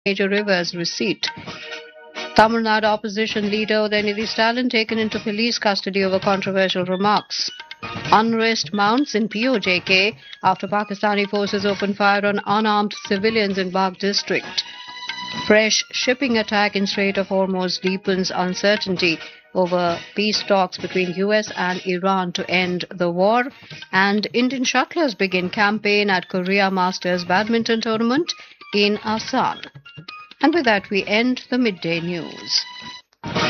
major rivers recede. Tamil Nadu opposition leader Udayanidhi Stalin taken into police custody over controversial remarks. Unrest mounts in POJK after Pakistani forces open fire on unarmed civilians in Bagh district. Fresh shipping attack in Strait of Hormuz deepens uncertainty over peace talks between US and Iran to end the war. And Indian shuttlers begin campaign at Korea Masters Badminton Tournament in Asan. And with that, we end the midday news.